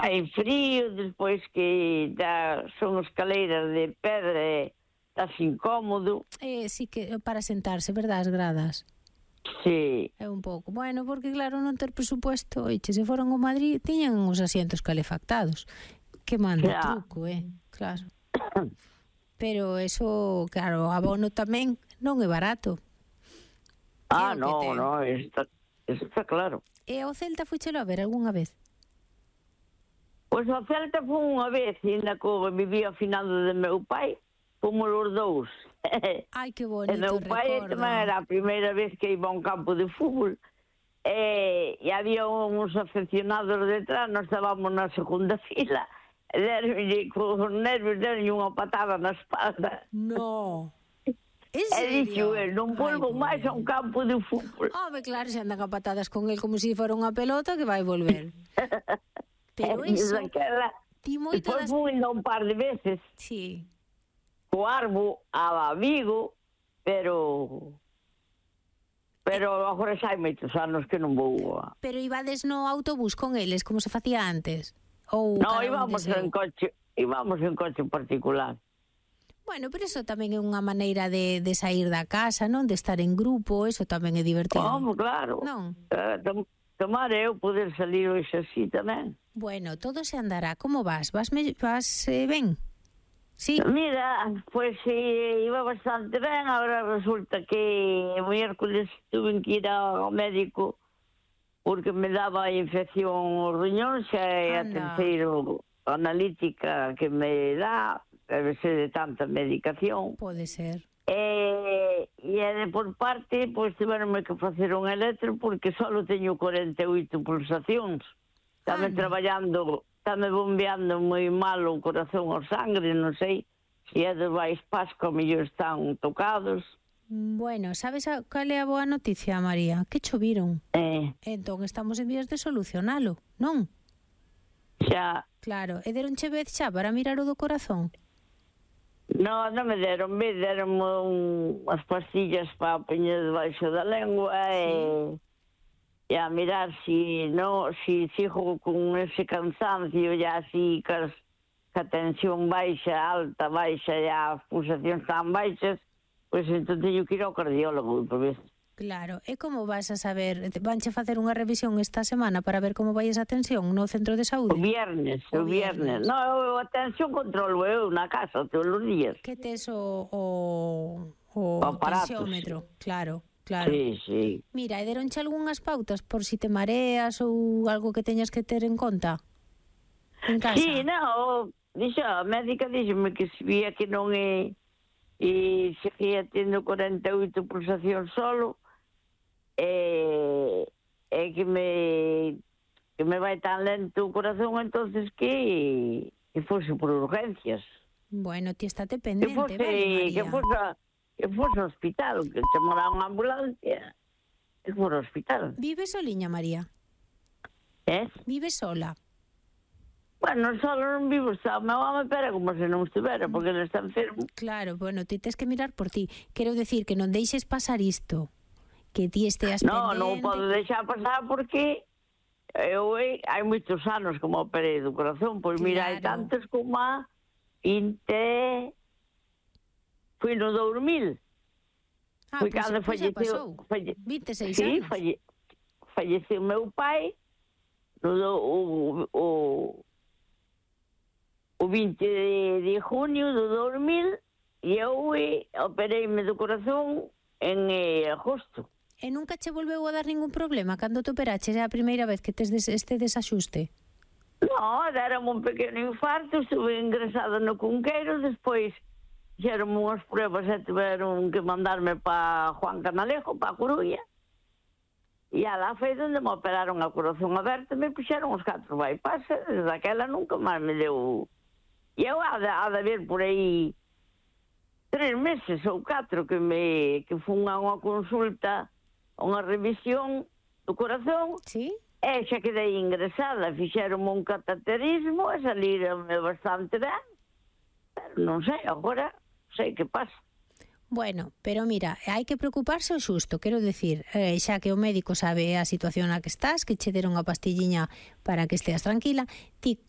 Hai frío, despois que son escaleiras de pedra e estás incómodo. Sí que para sentarse, verdad, as gradas? Sí. É un pouco. Bueno, porque claro, non ter presupuesto, oiche, se foron ao Madrid, tiñan os asientos calefactados. Que manda truco, claro. Pero eso, claro, o abono tamén non é barato. No, eso está claro. E ao Celta fuchelo a ver algunha vez? Pois ao Celta foi unha vez, ainda que vivía ao final do meu pai, fomos os dous. Ai, que bonito recordo. E meu pai tamén era a primeira vez que iba a un campo de fútbol. E había uns aficionados detrás, nós estábamos na segunda fila, e con os nervios deronlle unha patada na espalda. No. E dixo, non volvo máis a un campo de fútbol. Claro, se andan a patadas con el como se fora unha pelota que vai volver. Pero iso, ti moito das... Depois fui un par de veces. Sí. Co Arbo a Vigo, pero agora xa hai moitos anos que non vou. Pero ibades no autobús con eles, como se facía antes? Ou no, íbamos en coche particular. Bueno, pero eso tamén é unha maneira de sair da casa, non? De estar en grupo, eso tamén é divertido. Claro. Non? Tomar eu poder salir hoxe así tamén. Bueno, todo se andará. Como vas? Vas ben? Sí. Mira, pois iba bastante ben. Agora resulta que o miércoles tuve que ir ao médico porque me daba infección os riñóns, xa é a terceira analítica que me dá, debe ser de tanta medicación. Pode ser. E por parte, pois tiveronme que facer un electro porque só teño 48 pulsacións. Estame traballando, estame bombeando moi mal o corazón o sangre, non sei se é de Baixpasco, a mellor están tocados. Bueno, sabes cal é a boa noticia, María? Que choviron. Entón estamos en vías de solucionalo, non? Xa. Claro, e deronche vez xa para mirar o do corazón? Non me deron vez, deron unhas pastillas para poñer debaixo da lengua e a mirar si sigo con ese cansancio e así que a tensión baixa, alta, baixa e as pulsacións tan baixas, pois entón teño que ir ao cardiólogo por vez. Claro, e como vas a saber? Vanche facer unha revisión esta semana para ver como vai esa tensión no centro de saúde? O viernes. No, a tensión controlo eu na casa todos os días. Que tes o tensiómetro, claro. Sí. Mira, e deronche algunhas pautas por si te mareas ou algo que teñas que ter en conta en casa? Sí, a médica díxome que se vía que non é e seguía tendo 48 pulsacións solo e que me vai tan lento o corazón, entonces que fose por urgencias. Bueno, ti estate pendente, vale, María? Que fose ao hospital, que chamara unha ambulancia e fose ao hospital. Vive soliña, María? Vive sola? Bueno, solo non vivo, está o meu home, pero como se non estivera, porque ele está enfermo. Claro, bueno, ti tens que mirar por ti. Quero decir que non deixes pasar isto, que ti esteas pendente. Non podo deixar pasar porque hai moitos anos como operei do corazón, pois mira, hai tantos como a 20... Fui no 2000. Foi cando falleceu. 26 anos. Sí, falleceu meu pai o 20 de junio do 2000 e eu opereime do corazón en agosto. E nunca che volveu a dar ningún problema cando te operaches? É a primeira vez que tes este desaxuste? Non, deram un pequeno infarto, estuve ingresado no Cunqueiro, despois fixeron unhas pruebas e tiveron que mandarme para Juan Canalejo, para a Coruña. E alá foi onde me operaron a corazón aberto, me puxeron os 4 bypass, desde aquela nunca máis me deu. E eu há de haber por aí 3 meses ou 4 que fun a unha consulta, unha revisión do corazón. Sí. E xa quedei ingresada, fixeron un cateterismo e salíronme bastante ben. Pero non sei, agora sei que pasa. Bueno, pero mira, hai que preocuparse o xusto, quero decir, xa que o médico sabe a situación na que estás, que che deron a pastilliña para que esteas tranquila, ti